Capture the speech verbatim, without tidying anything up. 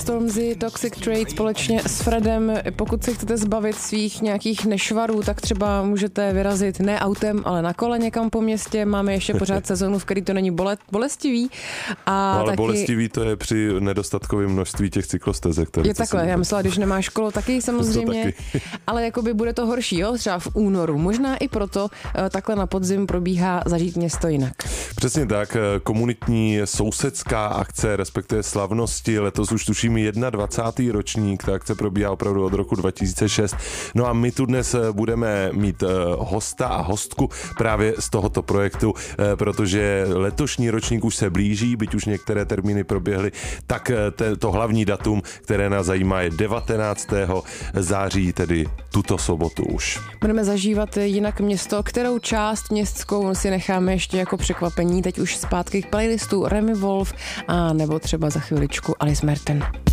Stormzy, Toxic Trade společně s Fredem. Pokud se chcete zbavit svých nějakých nešvarů, tak třeba můžete vyrazit ne autem, ale na kole někam po městě. Máme ještě pořád sezónu, v který to není bolet, bolestivý. A no, ale taky... bolestivý to je při nedostatkovém množství těch cyklostezek. Je takhle, já myslela, když nemáš kolo, taky samozřejmě, taky. Ale jakoby bude to horší, jo, třeba v únoru. Možná i proto takhle na podzim probíhá Zažít město jinak. Přesně tak, komunitní sousedská akce, respektive slavnosti, letos už tuším dvacátý první ročník, ta akce probíhá opravdu od roku dva tisíce šest. No a my tu dnes budeme mít hosta a hostku právě z tohoto projektu, protože letošní ročník už se blíží, byť už některé termíny proběhly, tak to hlavní datum, které nás zajímá, je devatenáctého září, tedy tuto sobotu už. Budeme zažívat jinak město, kterou část městskou si necháme ještě jako překvapení. Teď už zpátky k playlistu Remy Wolf a nebo třeba za chviličku Alice Merton.